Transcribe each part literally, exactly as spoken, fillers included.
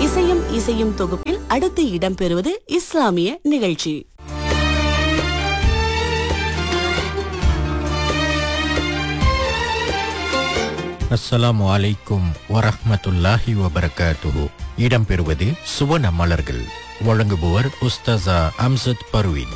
இசையும் இசையும் தொகுப்பில் அடுத்து இடம்பெறுவது இஸ்லாமிய நிகழ்ச்சி. அஸ்ஸலாமு அலைக்கும் வரஹ்மத்துல்லாஹி வபரகாத்துஹு. இடம்பெறுவது சுவன மலர்கள். வழங்குபவர் உஸ்தாசா அம்சத் பர்வீன்.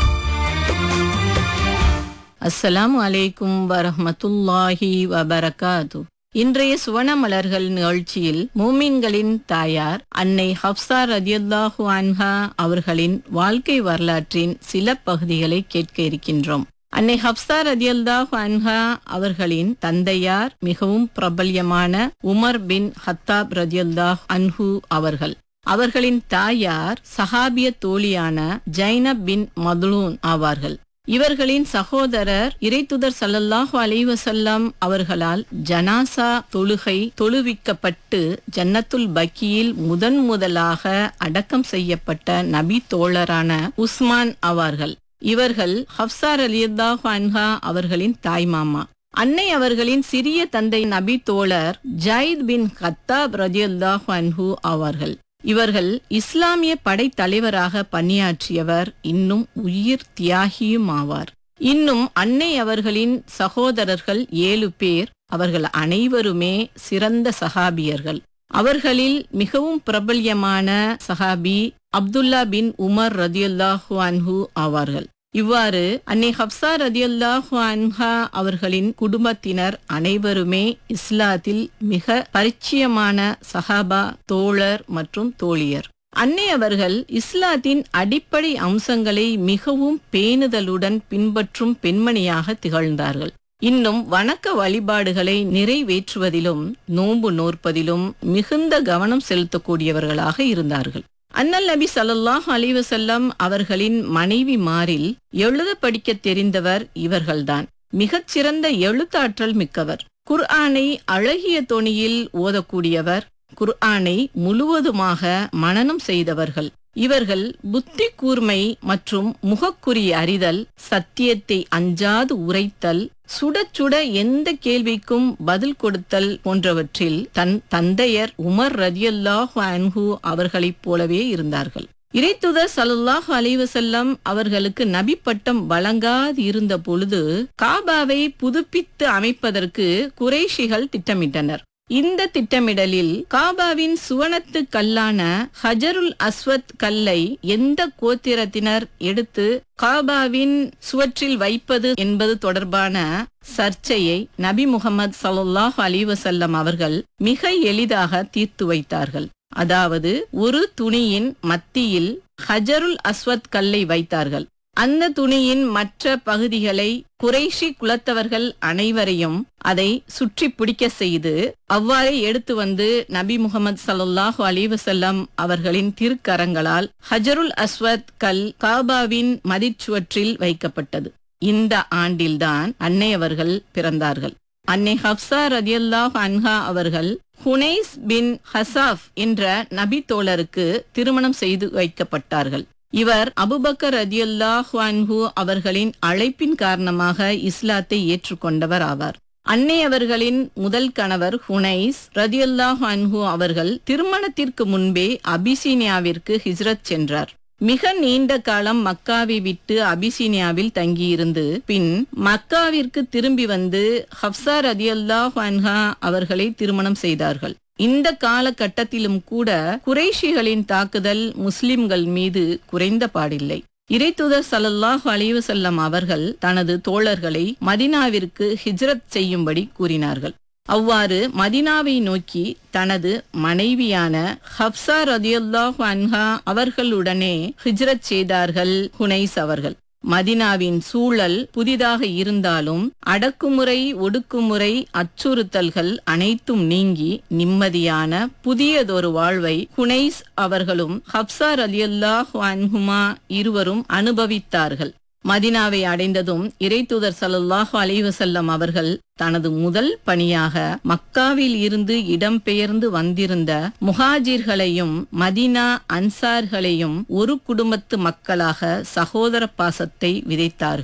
அஸ்ஸலாமு அலைக்கும் வரஹ்மத்துல்லாஹி வபரகாத்து. இன்றைய சுவன மலர்கள் நிகழ்ச்சியில் மூமின்களின் தாயார் அன்னை ஹப்ஸா ரதியல்லாஹு அன்ஹா அவர்களின் வாழ்க்கை வரலாற்றின் சில பகுதிகளை கேட்க இருக்கின்றோம். அன்னை ஹப்ஸா ரதியல்லாஹு அன்ஹா அவர்களின் தந்தையார் மிகவும் பிரபல்யமான உமர் பின் ஹத்தாப் ரதியல்லாஹு அன்ஹு அவர்கள். அவர்களின் தாயார் சஹாபிய தோழியான ஜைனப் பின் மதுலூன் ஆவார்கள். இவர்களின் சகோதரர் இறைத்துதர் ஸல்லல்லாஹு அலைஹி வஸல்லம் அவர்களால் ஜனாசா தொழுகை தொழுவிக்கப்பட்டு ஜன்னத்துல் பக்கியில் முதன் முதலாக அடக்கம் செய்யப்பட்ட நபி தோழரான உஸ்மான் ஆவார்கள். இவர்கள் ஹப்ஸா ரலியல்லாஹு அன்ஹா அவர்களின் தாய்மாமா. அன்னை அவர்களின் சிறிய தந்தை நபி தோழர் ஜைத் பின் கத்தாப் ரலியல்லாஹு அன்ஹு ஆவார்கள். இவர்கள் இஸ்லாமிய படைத்தலைவராக பணியாற்றியவர், இன்னும் உயிர் தியாகியும் ஆவார். இன்னும் அன்னை அவர்களின் சகோதரர்கள் ஏழு பேர். அவர்கள் அனைவருமே சிறந்த சஹாபியர்கள். அவர்களில் மிகவும் பிரபல்யமான சஹாபி அப்துல்லா பின் உமர் ரதியல்லாஹு அன்ஹு ஆவார்கள். இவ்வாறு அன்னை ஹப்ஸா ரதியல்லாஹு அன்ஹா அவர்களின் குடும்பத்தினர் அனைவருமே இஸ்லாத்தில் மிக பரிச்சயமான சஹாபா, தோழர் மற்றும் தோழியர். அன்னை அவர்கள் இஸ்லாத்தின் அடிப்படை அம்சங்களை மிகவும் பேணுதலுடன் பின்பற்றும் பெண்மணியாக திகழ்ந்தார்கள். இன்னும் வணக்க வழிபாடுகளை நிறைவேற்றுவதிலும் நோன்பு நோற்பதிலும் மிகுந்த கவனம் செலுத்தக்கூடியவர்களாக இருந்தார்கள். அன்னல் நபி ஸல்லல்லாஹு அலைஹி வஸல்லம் அவர்களின் மனைவிமாரில் எழுத படிக்க தெரிந்தவர் இவர்கள்தான். மிகச்சிறந்த எழுத்தாற்றல் மிக்கவர். குர்ஆனை அழகிய தொனியில் ஓதக்கூடியவர். குர்ஆனை முழுவதுமாக மனனம் செய்தவர்கள். இவர்கள் புத்தி கூர்மை மற்றும் முகக்குறி அறிதல், சத்தியத்தை அஞ்சாது உரைத்தல், சுட சுட எந்த கேள்விக்கும் பதில் கொடுத்தல் போன்றவற்றில் தன் தந்தையர் உமர் ரதியல்லாஹு அன்ஹு அவர்களைப் போலவே இருந்தார்கள். இறைத்துதர் ஸல்லல்லாஹு அலைஹி வஸல்லம் அவர்களுக்கு நபி பட்டம் வழங்காது இருந்த பொழுது காபாவை புதுப்பித்து அமைப்பதற்கு குறைஷிகள் திட்டமிட்டனர். இந்த திட்டமிடலில் காபாவின் சுவனத்து கல்லான ஹஜருல் அஸ்வத் கல்லை எந்த கோத்திரத்தினர் எடுத்து காபாவின் சுவற்றில் வைப்பது என்பது தொடர்பான சர்ச்சையை நபி முகமது ஸல்லல்லாஹு அலைஹி வஸல்லம் அவர்கள் மிக எளிதாக தீர்த்து வைத்தார்கள். அதாவது ஒரு துணியின் மத்தியில் ஹஜருல் அஸ்வத் கல்லை வைத்தார்கள். அந்த துணியின் மற்ற பகுதிகளை குறைஷி குலத்தவர்கள் அனைவரையும் அதை சுற்றி பிடிக்க செய்து அவ்வாறே எடுத்து வந்து நபி முகமது ஸல்லல்லாஹு அலைஹி வஸல்லம் அவர்களின் திருக்கரங்களால் ஹஜருல் அஸ்வத் கல் காபாவின் மதிச்சுவற்றில் வைக்கப்பட்டது. இந்த ஆண்டில்தான் அன்னை அவர்கள் பிறந்தார்கள். அன்னை ஹப்ஸா ரதியல்லாஹு அன்ஹா அவர்கள் ஹுனைஸ் பின் ஹசாஃப் என்ற நபி தோழருக்கு திருமணம் செய்து வைக்கப்பட்டார்கள். இவர் அபூபக்கர் ரதியல்லாஹு அன்ஹு அவர்களின் அழைப்பின் காரணமாக இஸ்லாத்தை ஏற்றுக்கொண்டவர் ஆவார். அன்னை அவர்களின் முதல் கணவர் ஹுனைஸ் ரதியல்லாஹு அன்ஹு அவர்கள் திருமணத்திற்கு முன்பே அபிசீனியாவிற்கு ஹிஜ்ரத் சென்றார். மிக நீண்ட காலம் மக்காவை விட்டு அபிசீனியாவில் தங்கியிருந்து பின் மக்காவிற்கு திரும்பி வந்து ஹப்ஸா ரதியல்லாஹு அன்ஹா அவர்களை திருமணம் செய்தார்கள். இந்த காலகட்டத்திலும் கூட குறைஷிகளின் தாக்குதல் முஸ்லிம்கள் மீது குறைந்த பாடில்லை. இறைத்துதர் ஸல்லல்லாஹு அலைஹி வஸல்லம் அவர்கள் தனது தோழர்களை மதீனாவிற்கு ஹிஜ்ரத் செய்யும்படி கூறினார்கள். அவ்வாறு மதீனாவை நோக்கி தனது மனைவியான ஹப்ஸா ரதியல்லாஹு அன்ஹா அவர்களுடனே ஹிஜ்ரத் செய்தார்கள் ஹுனைஸ் அவர்கள். மதீனாவின் சூழல் புதிதாக இருந்தாலும் அடக்குமுறை, ஒடுக்குமுறை, அச்சுறுத்தல்கள் அனைத்தும் நீங்கி நிம்மதியான புதியதொரு வாழ்வை ஹுனைஸ் அவர்களும் ஹப்ஸா ரலியல்லாஹு அன்ஹுமா இருவரும் அனுபவித்தார்கள். மதீனாவை அடைந்ததும் இறைத்தூதர் ஸல்லல்லாஹு அலைஹி வஸல்லம் அவர்கள் தனது முதல் பணியாக மக்காவில் இருந்து இடம்பெயர்ந்து வந்திருந்த முஹாஜிர்களையும் மதீனா அன்சார்களையும் ஒரு குடும்பத்து மக்களாக சகோதர பாசத்தை விதைத்தார்கள்.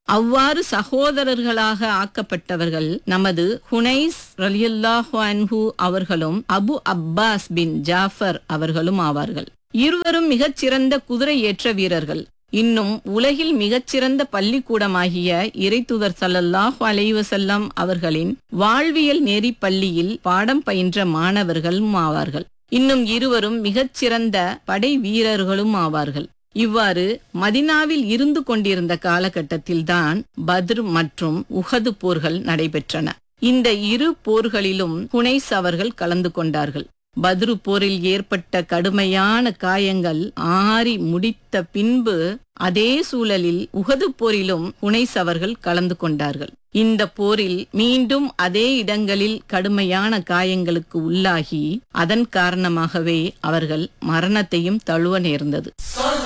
அவ்வாறு சகோதரர்களாக ஆக்கப்பட்டவர்கள் நமது ஹுனைஸ் ரலியல்லாஹு அன்ஹு அவர்களும் அபு அப்பாஸ் பின் ஜாஃபர் அவர்களும் ஆவார்கள். இருவரும் மிகச்சிறந்த குதிரை ஏற்ற வீரர்கள். இன்னும் உலகில் மிகச்சிறந்த பள்ளிக்கூடமாகிய இறைத்தூதர் ஸல்லல்லாஹு அலைஹி வஸல்லம் அவர்களின் வாழ்வியல் நெறி பள்ளியில் பாடம் பயின்ற மாணவர்களும் ஆவார்கள். இன்னும் இருவரும் மிகச்சிறந்த படை வீரர்களும் ஆவார்கள். இவ்வாறு மதினாவில் இருந்து கொண்டிருந்த காலகட்டத்தில்தான் பத்ர் மற்றும் உஹது போர்கள் நடைபெற்றன. இந்த இரு போர்களிலும் ஹுனைஸ் அவர்கள் கலந்து கொண்டார்கள். பத்ரு போரில் ஏற்பட்ட கடுமையான காயங்கள் ஆறி முடித்த பின்பு அதே சூழலில் உஹது போரிலும் ஹுனைஸ் அவர்கள் கலந்து கொண்டார்கள். இந்த போரில் மீண்டும் அதே இடங்களில் கடுமையான காயங்களுக்கு உள்ளாகி அதன் காரணமாகவே அவர்கள் மரணத்தையும் தழுவ நேர்ந்தது.